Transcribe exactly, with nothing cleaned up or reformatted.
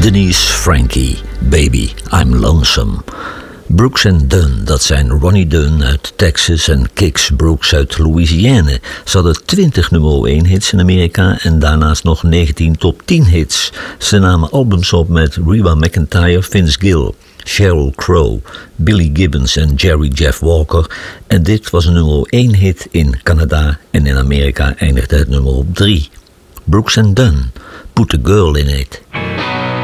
Denise Frankie, Baby, I'm Lonesome. Brooks and Dunn, dat zijn Ronnie Dunn uit Texas en Kix Brooks uit Louisiana. Ze hadden twintig nummer één hits in Amerika en daarnaast nog negentien top tien hits. Ze namen albums op met Reba McEntire, Vince Gill, Sheryl Crow, Billy Gibbons en Jerry Jeff Walker. En dit was een nummer één hit in Canada en in Amerika eindigde het nummer op drie. Brooks and Dunn, Put a Girl in It.